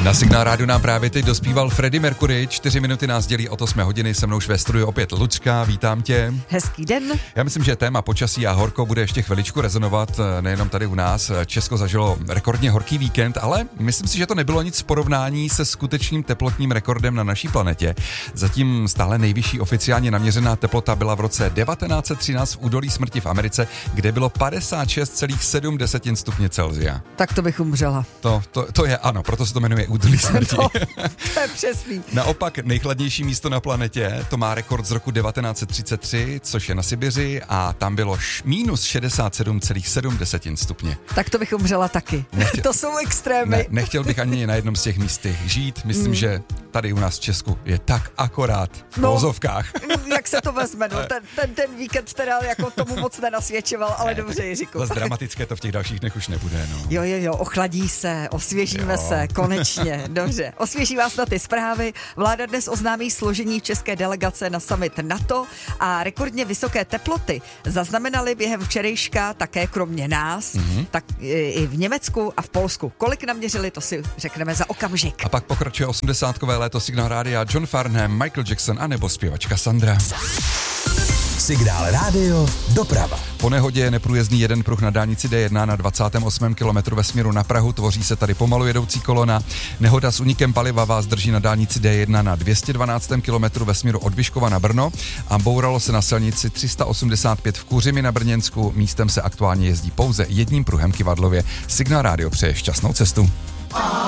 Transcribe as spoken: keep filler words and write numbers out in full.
Na Signál rádiu nám právě teď dospíval Freddie Mercury, čtyři minuty nás dělí o osmé hodiny, se mnou už ve studiu opět Lučka, vítám tě. Hezký den. Já myslím, že téma počasí a horko bude ještě chviličku rezonovat, nejenom tady u nás. Česko zažilo rekordně horký víkend, ale myslím si, že to nebylo nic v porovnání se skutečným teplotním rekordem na naší planetě. Zatím stále nejvyšší oficiálně naměřená teplota byla v roce devatenáct set třináct v údolí smrti v Americe, kde bylo padesát šest celá sedm stupně Celsia. Tak to bych umřela. To, to, to je ano, proto se to jmenuje údolí smrti. No, to je přesný. Naopak nejchladnější místo na planetě, to má rekord z roku devatenáct set třicet tři, což je na Sibiři, a tam bylo š- minus šedesát sedm celá sedm stupně. Tak to bych umřela taky. Nechtěl, to jsou extrémy. Ne, nechtěl bych ani na jednom z těch míst žít. Myslím, mm. že tady u nás v Česku je tak akorát v no, vozovkách. Jak se to vezme, no, ten, ten, ten víkend teda jako tomu moc nenasvědčoval, ale ne, dobře, Jiříku. Zase dramatické to v těch dalších dnech už nebude, no. Jo, jo, jo, ochladí se, osvěžíme jo. se, konečně, dobře. Osvěží vás na ty zprávy. Vláda dnes oznámí složení české delegace na summit NATO a rekordně vysoké teploty zaznamenali během včerejška také kromě nás, mm-hmm. tak i v Německu a v Polsku. Kolik naměřili, to si řekneme za okamžik. A pak pokračuje osmdesátkové léto Signál rádia, John Farnham, Michael Jackson a nebo zpěvačka Sandra. Signál rádio, doprava. Po nehodě je neprůjezdný jeden pruh na dálnici D jedna na dvacátém osmém kilometru ve směru na Prahu, tvoří se tady pomalu jedoucí kolona. Nehoda s únikem paliva vás drží na dálnici D jedna na dvě stě dvanáctém kilometru ve směru od Vyškova na Brno a bouralo se na silnici tři sta osmdesát pět v Kuřimi na Brněnsku. Místem se aktuálně jezdí pouze jedním pruhem Kyvadlově. Signál rádio přeje šťastnou cestu.